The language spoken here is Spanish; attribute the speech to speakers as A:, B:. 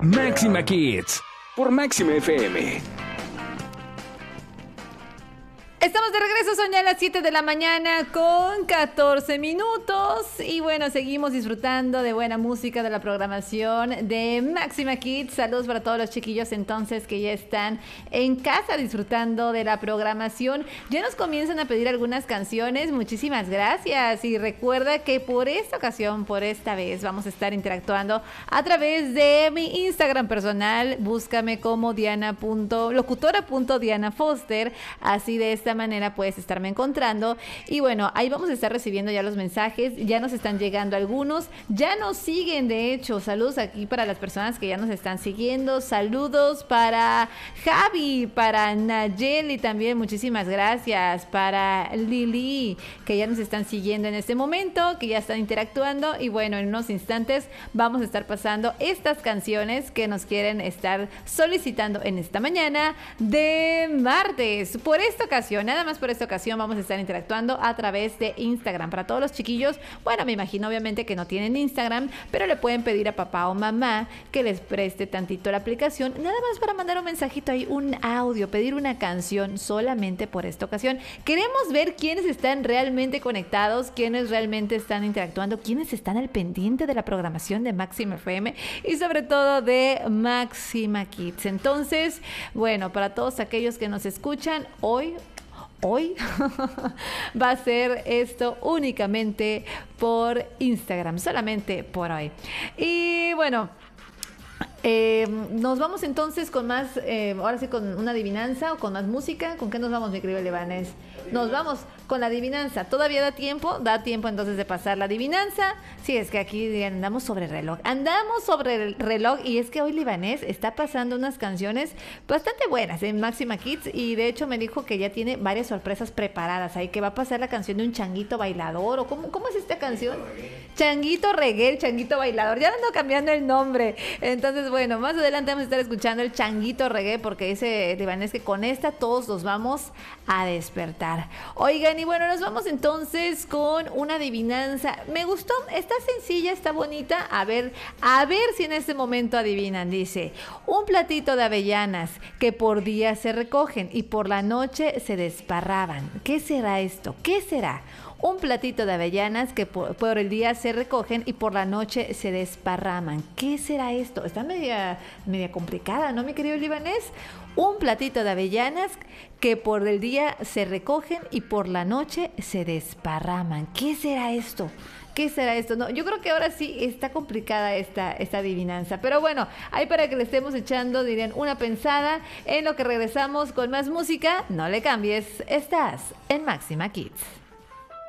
A: Máxima Kids por Máxima FM.
B: Estamos de regreso, son ya las 7 de la mañana con 14 minutos y bueno, seguimos disfrutando de buena música, de la programación de Máxima Kids. Saludos para todos los chiquillos entonces que ya están en casa disfrutando de la programación. Ya nos comienzan a pedir algunas canciones, muchísimas gracias y recuerda que por esta ocasión, por esta vez, vamos a estar interactuando a través de mi Instagram personal. Búscame como locutora.diana_foster, así de esta manera puedes estarme encontrando y bueno, ahí vamos a estar recibiendo ya los mensajes, ya nos están llegando algunos, ya nos siguen de hecho. Saludos aquí para las personas que ya nos están siguiendo, saludos para Javi, para Nayeli también, muchísimas gracias, para Lili que ya nos están siguiendo en este momento, que ya están interactuando y bueno, en unos instantes vamos a estar pasando estas canciones que nos quieren estar solicitando en esta mañana de martes. Por esta ocasión, nada más por esta ocasión vamos a estar interactuando a través de Instagram. Para todos los chiquillos, bueno, me imagino obviamente que no tienen Instagram, pero le pueden pedir a papá o mamá que les preste tantito la aplicación, nada más para mandar un mensajito ahí, un audio, pedir una canción solamente por esta ocasión. Queremos ver quiénes están realmente conectados, quiénes realmente están interactuando, quiénes están al pendiente de la programación de Máxima FM y sobre todo de Máxima Kids. Entonces, bueno, para todos aquellos que nos escuchan hoy va a ser esto únicamente por Instagram, solamente por hoy. Y bueno, nos vamos entonces con más, ahora sí con una adivinanza o con más música. ¿Con qué nos vamos, mi querido Levanés? Nos vamos con la adivinanza. Todavía da tiempo entonces de pasar la adivinanza. Sí, es que aquí andamos sobre el reloj y es que hoy Libanés está pasando unas canciones bastante buenas en Máxima Kids y de hecho me dijo que ya tiene varias sorpresas preparadas ahí, que va a pasar la canción de un changuito bailador o ¿cómo es esta canción? Changuito reggae, el changuito bailador, ya ando cambiando el nombre. Entonces bueno, más adelante vamos a estar escuchando el changuito reggae porque dice Libanés que con esta todos nos vamos a despertar. Oigan, y bueno, nos vamos entonces con una adivinanza. Me gustó, está sencilla, está bonita. A ver si en este momento adivinan. Dice, un platito de avellanas que por día se recogen y por la noche se desparraban. ¿Qué será esto? ¿Qué será? Un platito de avellanas que por el día se recogen y por la noche se desparraman. ¿Qué será esto? Está media complicada, ¿no, mi querido Libanés? Un platito de avellanas que por el día se recogen y por la noche se desparraman. ¿Qué será esto? ¿Qué será esto? No, yo creo que ahora sí está complicada esta adivinanza. Pero bueno, ahí para que le estemos echando, dirían, una pensada en lo que regresamos con más música. No le cambies, estás en Máxima Kids.